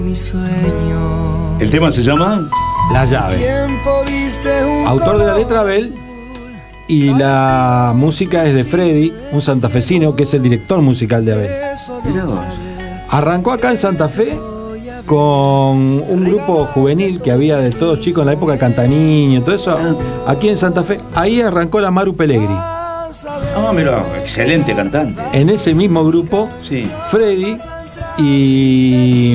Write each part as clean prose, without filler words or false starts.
Mi sueño. El tema se llama La llave. Autor de la letra Abel y la música es de Freddy, un santafesino que es el director musical de Abel. Mirá vos. Arrancó acá en Santa Fe con un grupo juvenil que había de todos chicos en la época de Cantaniño, todo eso, aquí en Santa Fe. Ahí arrancó la Maru Pellegri. Ah, mirá, excelente cantante. En ese mismo grupo, Sí. Freddy y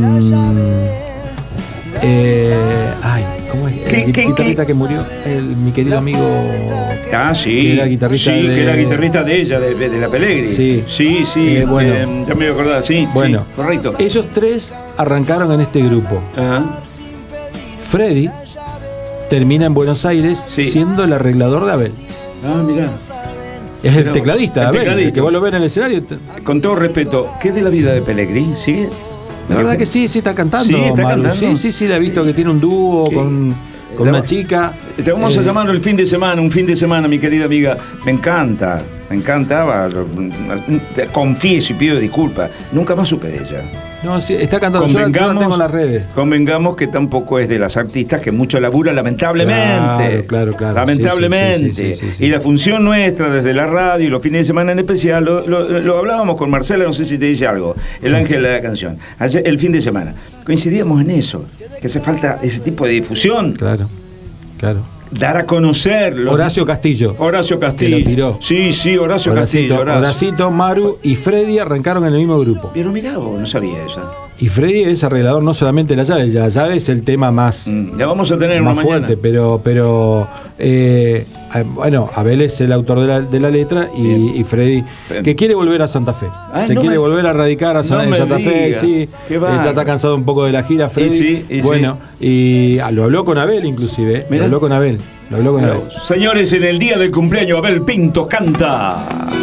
¿cómo es? El guitarrista que murió, mi querido amigo. Ah, sí. Que era guitarrista sí, de- que era guitarrista de ella, de la Pellegri. Sí. Sí, Bueno. ya me voy a acordar, sí. Bueno, sí, correcto. ellos tres arrancaron en este grupo. Ajá. Freddy termina en Buenos Aires Sí. siendo el arreglador de Abel. Ah, mirá. Es el Mirá, tecladista de el Abel, tecladista. el que vos lo ves en el escenario. Con todo respeto, ¿qué es de la vida de Pellegri? ¿Sigue? La verdad que sí, está cantando. Sí, está Maru. cantando. Sí, la he visto que tiene un dúo ¿Qué? con una chica. Te vamos a llamar el fin de semana, un fin de semana, mi querida amiga. Me encantaba. Confieso y pido disculpas. Nunca más supe de ella. No, sí, está cantando. Yo la tengo en las redes. Convengamos que tampoco es de las artistas que mucho labura, lamentablemente. Claro. Lamentablemente. Sí. Y la función nuestra desde la radio y los fines de semana en especial, lo hablábamos con Marcela, no sé si te dice algo, el ángel de la canción. Ayer, el fin de semana. Coincidíamos en eso, que hace falta ese tipo de difusión. Claro. Dar a conocer. Horacio Castillo. Castillo. Que lo tiró. Sí, Horacio Castillo. Horacito, Maru y Freddy arrancaron en el mismo grupo. Pero mirá vos, no sabía esa. Y Freddy es arreglador no solamente de la llave es el tema más, La vamos a tener más una fuerte, mañana. pero bueno, Abel es el autor de la letra y Freddy, Bien. que quiere volver a Santa Fe. Ay, Se no quiere me- volver a radicar a no en me Santa Fe, digas. sí. Qué bárbaro. Ya está cansado un poco de la gira, Freddy. Y sí. Bueno, y lo habló con Abel inclusive, Mirá. lo habló con Abel. Señores, en el día del cumpleaños, Abel Pintos canta.